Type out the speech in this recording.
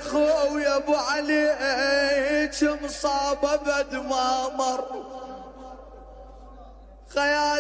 خويا ابو علي مصاب ابد ما مر خيال